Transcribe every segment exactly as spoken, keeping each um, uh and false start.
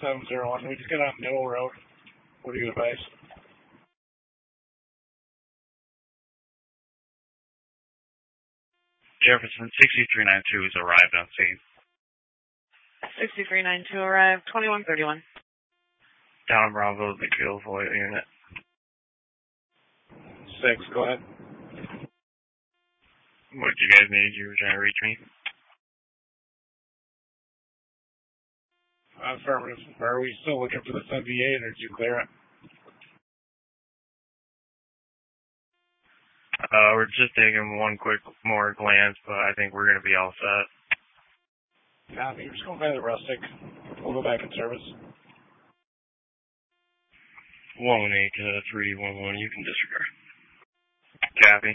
seven zero one. We just got on Middle Road. What do you advise? Jefferson sixty-three ninety-two has arrived on scene. sixty-three ninety-two arrived, twenty-one thirty-one. Down Bravo, the kill for unit. Six, go ahead. What do you guys need? You were trying to reach me? Affirmative. Are we still looking for the seventy-eight, or did you clear it? Uh, we're just taking one quick more glance, but I think we're going to be all set. Copy. We're just going by the rustic. We'll go back in service. one one eight to three one one, you can disregard. Copy.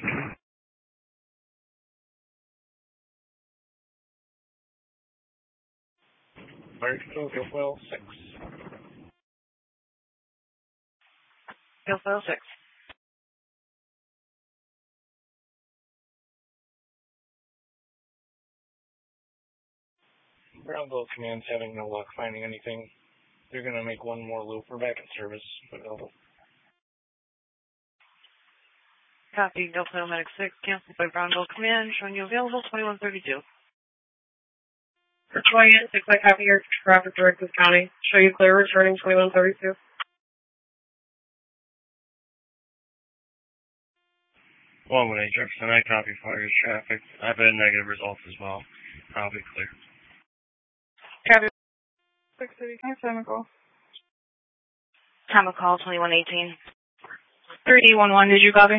Fire control, Guilfoyle six. Guilfoyle six. Brownsville Command's having no luck finding anything. They're going to make one more loop. We're back in service. Available. Copy. Guilfoyle Medic six, canceled by Brownsville Command, showing you available twenty-one thirty-two. For Toya, six I copy your traffic direct this county. Show you clear returning twenty-one thirty-two. one one eight Jefferson, I copy fires traffic. I've had negative results as well. I'll be clear. Copy. six City, can I have time to call? Time of call twenty-one eighteen. three D one one, did you copy?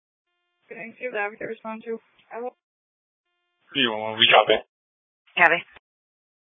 Okay, see if the advocate respond to. three one one, we copy. Copy.